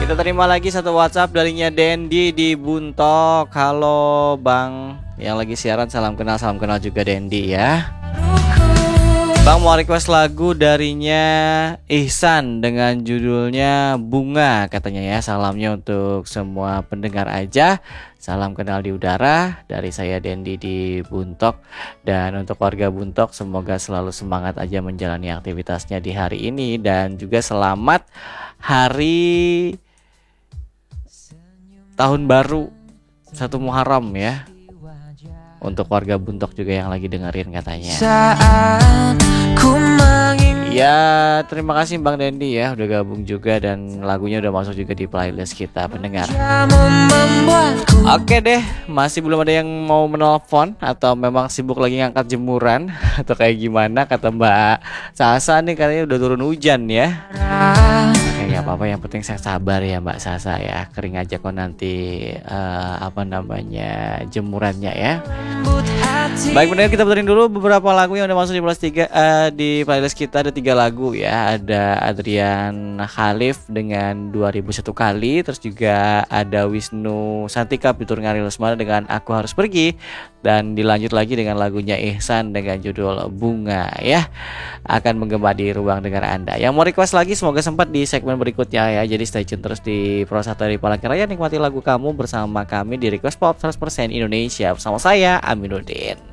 Kita terima lagi satu WhatsApp darinya Dendi di Buntok. Halo Bang, yang lagi siaran salam kenal juga Dendi ya. Bang mau request lagu darinya Ihsan dengan judulnya Bunga katanya ya. Salamnya untuk semua pendengar aja. Salam kenal di udara dari saya Dendi di Buntok. Dan untuk warga Buntok semoga selalu semangat aja menjalani aktivitasnya di hari ini. Dan juga selamat hari tahun baru 1 Muharram ya. Untuk warga Buntok juga yang lagi dengerin katanya. Ya terima kasih Bang Dendi ya udah gabung juga dan lagunya udah masuk juga di playlist kita pendengar. Oke deh, masih belum ada yang mau menelpon atau memang sibuk lagi ngangkat jemuran atau kayak gimana kata Mbak Sasa nih katanya udah turun hujan ya. Oke nggak apa-apa, yang penting saya sabar ya Mbak Sasa ya, kering aja kok nanti jemurannya ya. Baik benar, kita puterin dulu beberapa lagu yang udah masuk di playlist kita. Ada 3 lagu ya. Ada Adrian Khalif dengan 2001 kali. Terus juga ada Wisnu Santika Pitur Ngari Lesmana dengan Aku Harus Pergi. Dan dilanjut lagi dengan lagunya Ihsan dengan judul Bunga ya. Akan menggema di ruang dengar Anda. Yang mau request lagi semoga sempat di segmen berikutnya ya. Jadi stay tune terus di Pro 1 dari Palangkaraya. Nikmati lagu kamu bersama kami di Request Pop 100% Indonesia. Bersama saya Aminuddin.